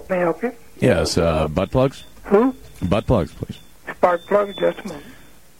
May I help you? Yes, butt plugs? Who? Butt plugs, please. Spark plug, just a moment.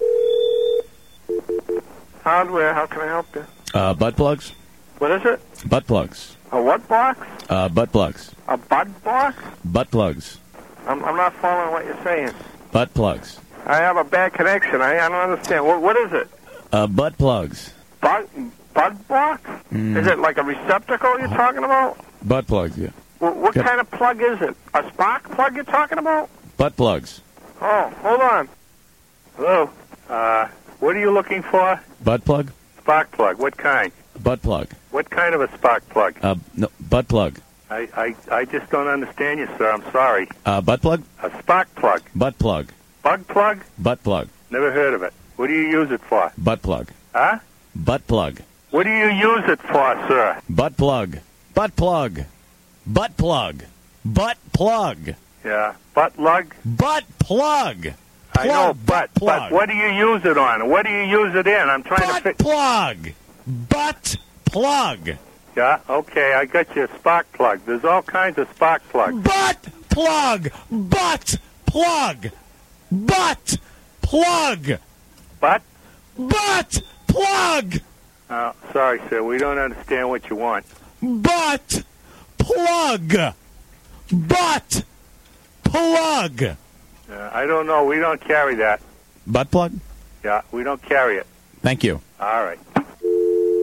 Hardware, how can I help you? Butt plugs? What is it? Butt plugs. A what box? Butt plugs. A bud box? Butt plugs. I'm not following what you're saying. Butt plugs. I have a bad connection. I don't understand. What is it? Butt plugs. Bud box? Is it like a receptacle you're talking about? Butt plugs, yeah. What Yep. kind of plug is it? A spark plug you're talking about? Butt plugs. Oh, hold on. Hello. What are you looking for? Butt plug? Spark plug. What kind? Butt plug. What kind of a spark plug? No, butt plug. I just don't understand you, sir. I'm sorry. Butt plug? A spark plug. Butt plug. Bug plug? Butt plug. Never heard of it. What do you use it for? Butt plug. Huh? Butt plug. What do you use it for, sir? Butt plug. Butt plug. Butt plug. Butt plug. Yeah. Butt lug? Butt plug. I know, but plug. what do you use it on? What do you use it in? I'm trying to Butt fit. plug. Butt plug. Yeah, okay, I got you a spark plug. There's all kinds of spark plugs. Butt plug. Butt plug. Butt plug. But? Butt plug. Sorry, sir, we don't understand what you want. Butt plug. Butt plug. I don't know. We don't carry that. Butt plug? Yeah, we don't carry it. Thank you. All right.